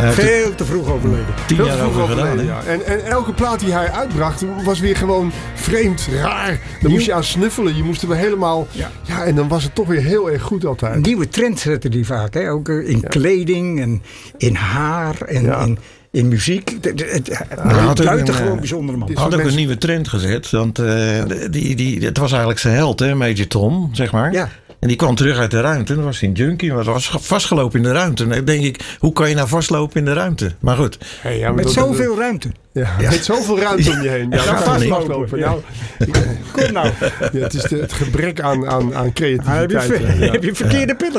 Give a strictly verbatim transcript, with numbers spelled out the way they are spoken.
Veel te vroeg overleden. Tien Veel jaar te vroeg over gedaan, overleden, hè? ja. En, en elke plaat die hij uitbracht was weer gewoon vreemd, raar. Daar moest je aan snuffelen. Je moest er weer helemaal... Ja. ja, en dan was het toch weer heel erg goed altijd. Een nieuwe trend zette die vaak. Hè? Ook uh, in ja. kleding en in haar en Ja. in, in muziek. Het, het, het, Hij had ook buitengewoon een, bijzondere man. Dit had ook mensen- een nieuwe trend gezet. Want uh, die, die, het was eigenlijk zijn held, hè, Major Tom, zeg maar. Ja. En die kwam terug uit de ruimte. En dan was hij een junkie. Maar was vastgelopen in de ruimte. En dan denk ik, hoe kan je nou vastlopen in de ruimte? Maar goed. Hey, ja, maar Met dat- zoveel ruimte. Ja, met zoveel ruimte om je heen. Ja, Ja, dat gaat gaat niet. vastlopen. Ja. Nou, Kom nou. ja, het is de, het gebrek aan, aan, aan Ah, heb, je, creativiteit. ver- Ja. heb je verkeerde pillen?